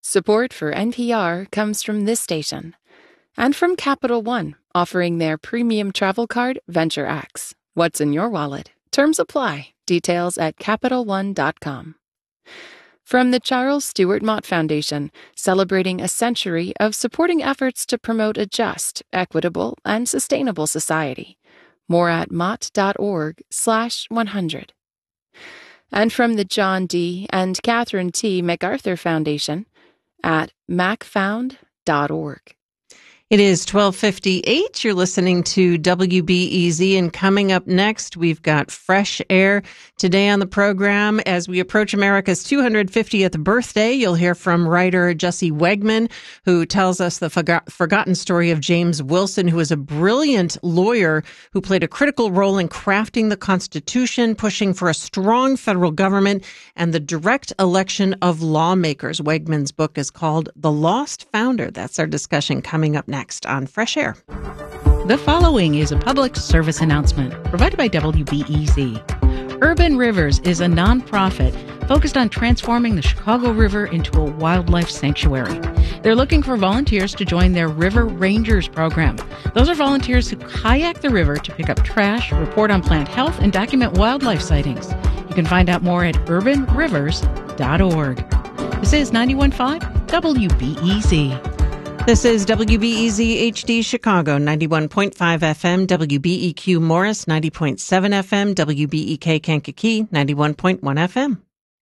Support for NPR comes from this station and from Capital One, offering their premium travel card, VentureX. What's in your wallet? Terms apply. Details at CapitalOne.com. From the Charles Stewart Mott Foundation, celebrating a century of supporting efforts to promote a just, equitable, and sustainable society. More at mott.org/100. And from the John D. and Catherine T. MacArthur Foundation at macfound.org. It is 12:58. You're listening to WBEZ, and coming up next, we've got Fresh Air. Today on the program, as we approach America's 250th birthday, you'll hear from writer Jesse Wegman, who tells us the forgotten story of James Wilson, who was a brilliant lawyer who played a critical role in crafting the Constitution, pushing for a strong federal government, and the direct election of lawmakers. Wegman's book is called The Lost Founder. That's our discussion coming up next on Fresh Air. The following is a public service announcement provided by WBEZ. Urban Rivers is a nonprofit focused on transforming the Chicago River into a wildlife sanctuary. They're looking for volunteers to join their River Rangers program. Those are volunteers who kayak the river to pick up trash, report on plant health, and document wildlife sightings. You can find out more at urbanrivers.org. This is 91.5 WBEZ. This is WBEZ HD Chicago, 91.5 FM, WBEQ Morris, 90.7 FM, WBEK Kankakee, 91.1 FM.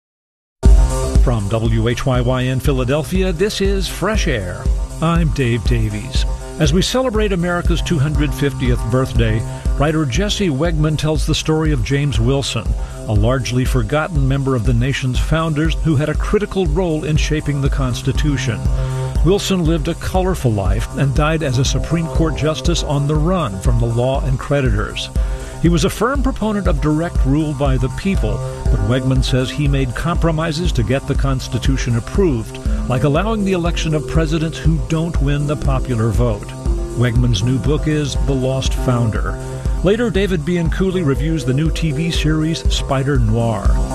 From WHYY in Philadelphia, this is Fresh Air. I'm Dave Davies. As we celebrate America's 250th birthday, writer Jesse Wegman tells the story of James Wilson, a largely forgotten member of the nation's founders who had a critical role in shaping the Constitution. Wilson lived a colorful life and died as a Supreme Court justice on the run from the law and creditors. He was a firm proponent of direct rule by the people, but Wegman says he made compromises to get the Constitution approved, like allowing the election of presidents who don't win the popular vote. Wegman's new book is The Lost Founder. Later, David Bianculli reviews the new TV series Spider Noir.